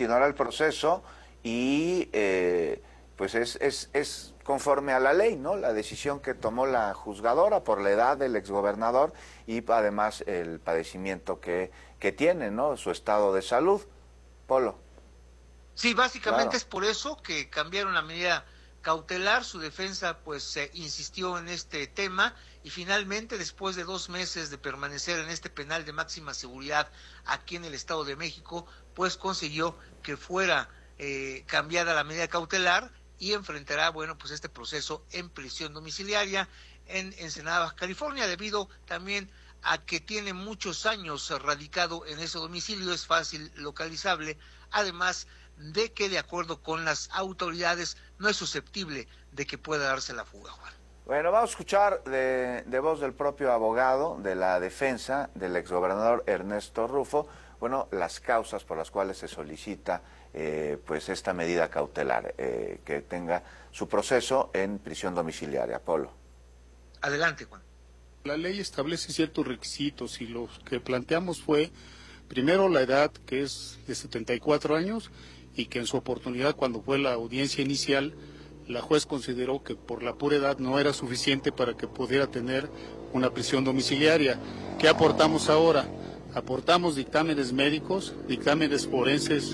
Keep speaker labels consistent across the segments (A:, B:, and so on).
A: continuará el proceso y pues es conforme a la ley, ¿no? La decisión que tomó la juzgadora por la edad del exgobernador y además el padecimiento que tiene, ¿no? Su estado de salud. Polo.
B: Sí, básicamente
A: Claro.
B: es por eso que cambiaron la medida cautelar. Su defensa pues insistió en este tema y finalmente, después de 2 meses de permanecer en este penal de máxima seguridad aquí en el Estado de México, pues consiguió que fuera cambiada la medida cautelar y enfrentará, bueno, pues este proceso en prisión domiciliaria en Ensenada, Baja California, debido también a que tiene muchos años radicado en ese domicilio, es fácil localizable, además de que, de acuerdo con las autoridades, no es susceptible de que pueda darse la fuga, Juan.
A: Bueno, vamos a escuchar de voz del propio abogado de la defensa del exgobernador Ernesto Rufo, bueno, las causas por las cuales se solicita pues esta medida cautelar, que tenga su proceso en prisión domiciliaria. Polo.
B: Adelante, Juan.
C: La ley establece ciertos requisitos y lo que planteamos fue, primero, la edad, que es de 74 años, y que en su oportunidad, cuando fue la audiencia inicial, la juez consideró que por la pura edad no era suficiente para que pudiera tener una prisión domiciliaria. ¿Qué aportamos ahora? Aportamos dictámenes médicos, dictámenes forenses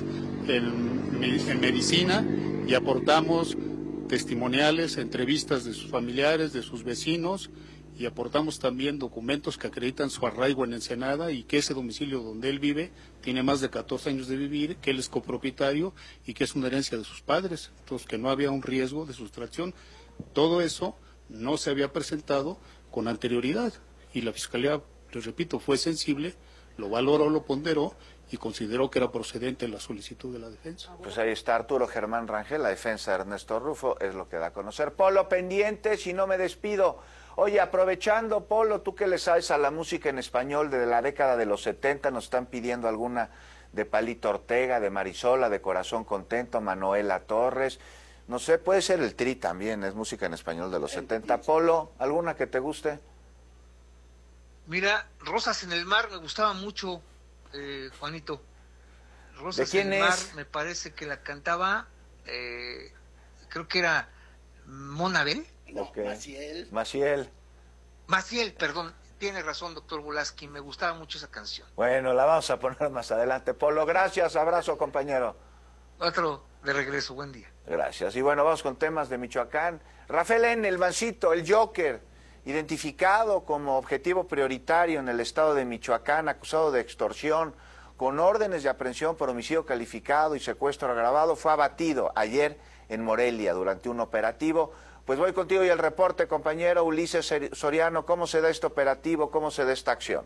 C: en medicina, y aportamos testimoniales, entrevistas de sus familiares, de sus vecinos, y aportamos también documentos que acreditan su arraigo en Ensenada y que ese domicilio donde él vive tiene más de 14 años de vivir, que él es copropietario y que es una herencia de sus padres, entonces que no había un riesgo de sustracción. Todo eso no se había presentado con anterioridad y la Fiscalía, les repito, fue sensible, lo valoró, lo ponderó y consideró que era procedente la solicitud de la defensa.
A: Pues ahí está Arturo Germán Rangel, la defensa de Ernesto Rufo, es lo que da a conocer. Polo, pendiente, si no me despido. Oye, aprovechando, Polo, tú que le sabes a la música en español de la década de los 70, nos están pidiendo alguna de Palito Ortega, de Marisola, de Corazón Contento, Manuela Torres. No sé, puede ser el Tri también, es música en español de los 70. Polo, ¿alguna que te guste?
B: Mira, Rosas en el Mar me gustaba mucho, Juanito. Rosas
A: ¿De quién
B: en el Mar,
A: es?
B: me parece que la cantaba, creo que era Mona Bell.
D: No,
A: Okay.
D: Maciel.
B: Maciel, perdón, tiene razón, doctor Bulaski, me gustaba mucho esa canción.
A: Bueno, la vamos a poner más adelante. Polo, gracias, abrazo, compañero.
B: Otro de regreso, buen día.
A: Gracias. Y bueno, vamos con temas de Michoacán. Rafael N., el Mancito, el Joker, identificado como objetivo prioritario en el estado de Michoacán, acusado de extorsión, con órdenes de aprehensión por homicidio calificado y secuestro agravado, fue abatido ayer en Morelia durante un operativo. Pues voy contigo y el reporte, compañero Ulises Soriano. ¿Cómo se da este operativo? ¿Cómo se da esta acción?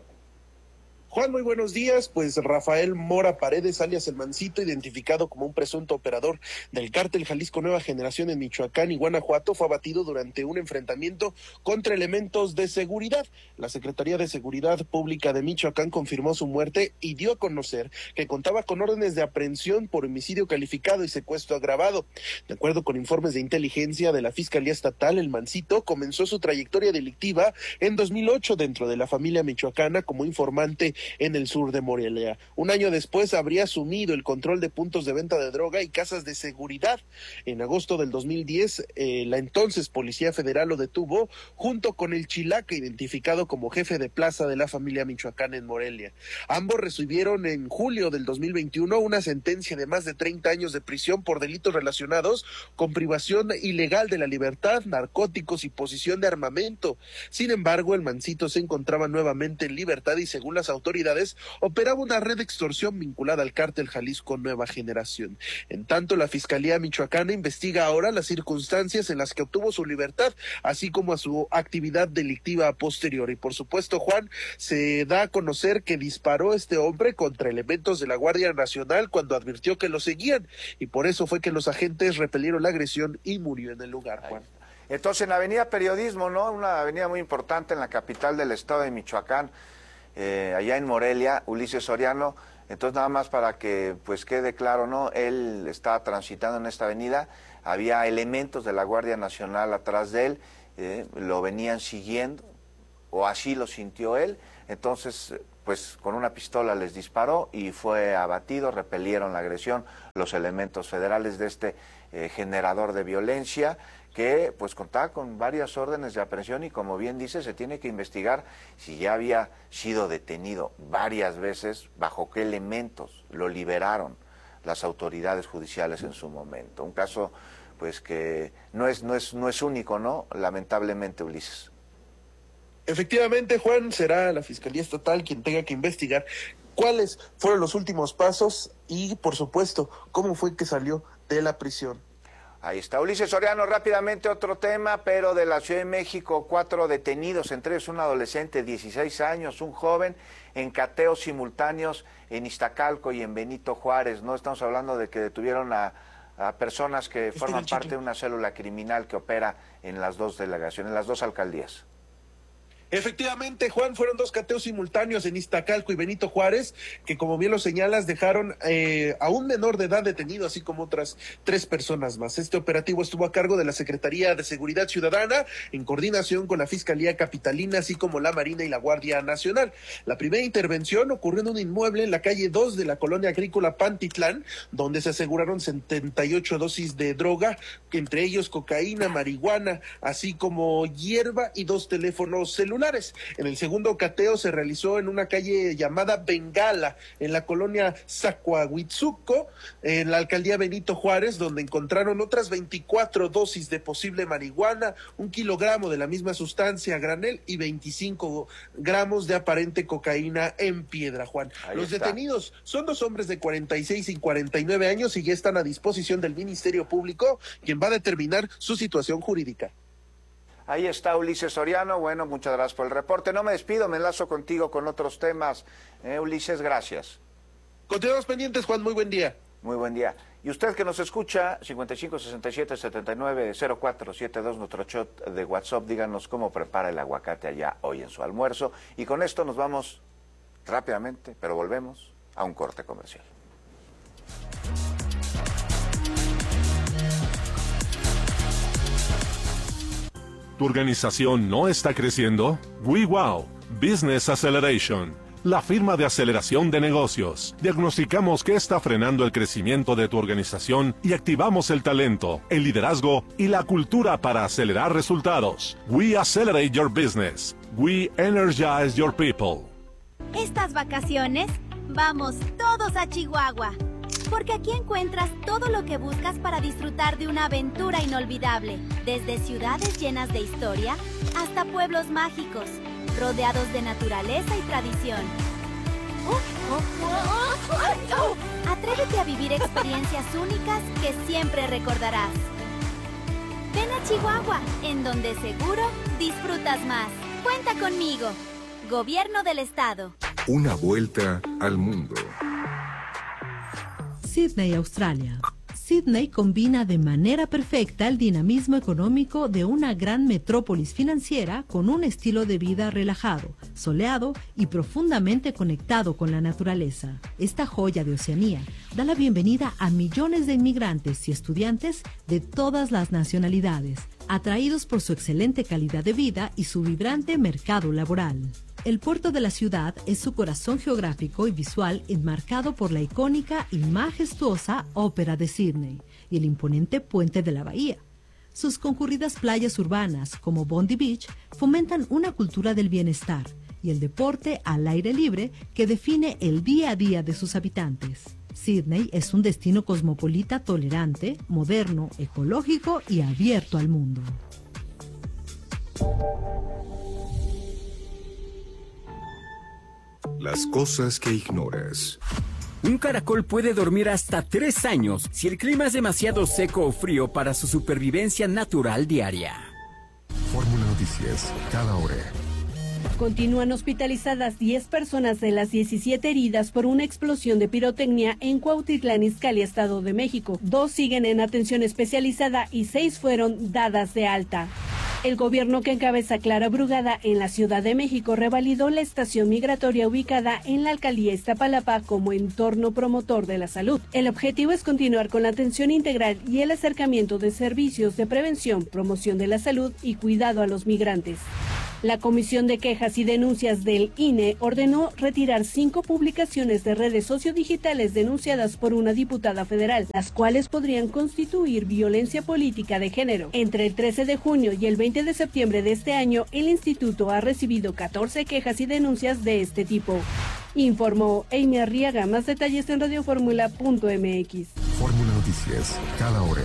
D: Juan, muy buenos días. Pues Rafael Mora Paredes, alias El Mancito, identificado como un presunto operador del cártel Jalisco Nueva Generación en Michoacán y Guanajuato, fue abatido durante un enfrentamiento contra elementos de seguridad. La Secretaría de Seguridad Pública de Michoacán confirmó su muerte y dio a conocer que contaba con órdenes de aprehensión por homicidio calificado y secuestro agravado. De acuerdo con informes de inteligencia de la Fiscalía Estatal, El Mancito comenzó su trayectoria delictiva en 2008 dentro de la familia michoacana como informante en el sur de Morelia. Un año después habría asumido el control de puntos de venta de droga y casas de seguridad. En agosto del 2010, la entonces Policía Federal lo detuvo junto con el Chilaca, identificado como jefe de plaza de la familia michoacana en Morelia. Ambos recibieron en julio del 2021 una sentencia de más de 30 años de prisión por delitos relacionados con privación ilegal de la libertad, narcóticos y posesión de armamento. Sin embargo, el Mancito se encontraba nuevamente en libertad y, según las autoridades, operaba una red de extorsión vinculada al cártel Jalisco Nueva Generación. En tanto, la Fiscalía Michoacana investiga ahora las circunstancias en las que obtuvo su libertad, así como a su actividad delictiva posterior. Y por supuesto, Juan, se da a conocer que disparó este hombre contra elementos de la Guardia Nacional cuando advirtió que lo seguían, y por eso fue que los agentes repelieron la agresión y murió en el lugar, Juan.
A: Entonces, en la avenida Periodismo, ¿no? Una avenida muy importante en la capital del estado de Michoacán, allá en Morelia, Ulises Soriano. Entonces, nada más para que pues quede claro, ¿no? Él estaba transitando en esta avenida, había elementos de la Guardia Nacional atrás de él, lo venían siguiendo, o así lo sintió él. Entonces, pues con una pistola les disparó y fue abatido, repelieron la agresión los elementos federales de este generador de violencia, que pues contaba con varias órdenes de aprehensión y, como bien dice, se tiene que investigar si ya había sido detenido varias veces, bajo qué elementos lo liberaron las autoridades judiciales en su momento. Un caso pues que no es único, ¿no? Lamentablemente, Ulises.
D: Efectivamente, Juan, será la Fiscalía Estatal quien tenga que investigar cuáles fueron los últimos pasos y, por supuesto, cómo fue que salió de la prisión.
A: Ahí está. Ulises Soriano, rápidamente otro tema, pero de la Ciudad de México, 4 detenidos, entre ellos un adolescente de 16 años, un joven, en cateos simultáneos en Iztacalco y en Benito Juárez. No estamos hablando de que detuvieron a personas que forman parte de una célula criminal que opera en las dos delegaciones, en las dos alcaldías.
D: Efectivamente, Juan, fueron 2 cateos simultáneos en Iztacalco y Benito Juárez, que, como bien lo señalas, dejaron a un menor de edad detenido, así como otras 3 personas más. Este operativo estuvo a cargo de la Secretaría de Seguridad Ciudadana, en coordinación con la Fiscalía Capitalina, así como la Marina y la Guardia Nacional. La primera intervención ocurrió en un inmueble en la calle 2 de la colonia agrícola Pantitlán, donde se aseguraron 78 dosis de droga, entre ellos cocaína, marihuana, así como hierba y 2 teléfonos celulares. En el segundo cateo se realizó en una calle llamada Bengala, en la colonia Zacuahuitzuco, en la alcaldía Benito Juárez, donde encontraron otras 24 dosis de posible marihuana, 1 kilogramo de la misma sustancia a granel y 25 gramos de aparente cocaína en piedra, Juan. Los detenidos son 2 hombres de 46 y 49 años y ya están a disposición del Ministerio Público, quien va a determinar su situación jurídica.
A: Ahí está Ulises Soriano. Bueno, muchas gracias por el reporte. No me despido, me enlazo contigo con otros temas. Ulises, gracias.
D: Continuamos pendientes, Juan. Muy buen día.
A: Muy buen día. Y usted que nos escucha, 5567-790472, nuestro chat de WhatsApp, díganos cómo prepara el aguacate allá hoy en su almuerzo. Y con esto nos vamos rápidamente, pero volvemos a un corte comercial.
E: ¿Tu organización no está creciendo? WeWow Business Acceleration, la firma de aceleración de negocios. Diagnosticamos qué está frenando el crecimiento de tu organización y activamos el talento, el liderazgo y la cultura para acelerar resultados. We accelerate your business. We energize your people.
F: Estas vacaciones, vamos todos a Chihuahua. Porque aquí encuentras todo lo que buscas para disfrutar de una aventura inolvidable. Desde ciudades llenas de historia hasta pueblos mágicos, rodeados de naturaleza y tradición. Atrévete a vivir experiencias únicas que siempre recordarás. Ven a Chihuahua, en donde seguro disfrutas más. Cuenta conmigo. Gobierno del Estado.
G: Una vuelta al mundo.
H: Sydney, Australia. Sydney combina de manera perfecta el dinamismo económico de una gran metrópolis financiera con un estilo de vida relajado, soleado y profundamente conectado con la naturaleza. Esta joya de Oceanía da la bienvenida a millones de inmigrantes y estudiantes de todas las nacionalidades, atraídos por su excelente calidad de vida y su vibrante mercado laboral. El puerto de la ciudad es su corazón geográfico y visual, enmarcado por la icónica y majestuosa Ópera de Sydney y el imponente puente de la bahía. Sus concurridas playas urbanas, como Bondi Beach, fomentan una cultura del bienestar y el deporte al aire libre que define el día a día de sus habitantes. Sydney es un destino cosmopolita tolerante, moderno, ecológico y abierto al mundo.
G: Las cosas que ignoras.
I: Un caracol puede dormir hasta 3 años si el clima es demasiado seco o frío para su supervivencia natural diaria.
G: Fórmula Noticias, cada hora.
J: Continúan hospitalizadas 10 personas de las 17 heridas por una explosión de pirotecnia en Cuautitlán Izcalli, Estado de México. 2 siguen en atención especializada y 6 fueron dadas de alta. El gobierno que encabeza Clara Brugada en la Ciudad de México revalidó la estación migratoria ubicada en la alcaldía Iztapalapa como entorno promotor de la salud. El objetivo es continuar con la atención integral y el acercamiento de servicios de prevención, promoción de la salud y cuidado a los migrantes. La Comisión de Quejas y Denuncias del INE ordenó retirar 5 publicaciones de redes sociodigitales denunciadas por una diputada federal, las cuales podrían constituir violencia política de género. Entre el 13 de junio y el 20 de septiembre de este año, el instituto ha recibido 14 quejas y denuncias de este tipo. Informó Amy Arriaga. Más detalles en radioformula.mx.
G: Fórmula Noticias, cada hora.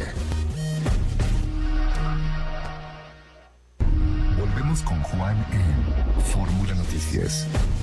G: Volvemos con Juan en Fórmula Noticias.